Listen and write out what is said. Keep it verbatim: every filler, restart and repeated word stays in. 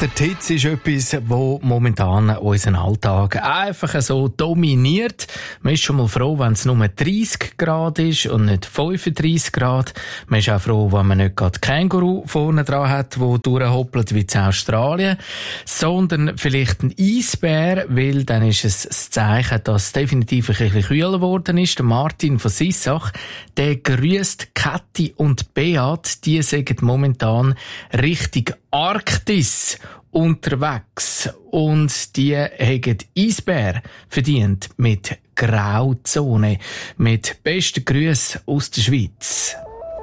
Der Hitze ist etwas, das momentan unseren Alltag einfach so dominiert. Man ist schon mal froh, wenn es nur dreißig Grad ist und nicht fünfunddreissig Grad. Man ist auch froh, wenn man nicht gerade Känguru vorne dran hat, der durchhoppelt wie in Australien, sondern vielleicht ein Eisbär, weil dann ist es das Zeichen, dass es definitiv ein bisschen kühler geworden ist. Der Martin von Sissach, der grüßt Kathi und Beat, die sagen momentan Richtung Arktis unterwegs und die haben Eisbär verdient mit Grauzone. Mit besten Grüßen aus der Schweiz.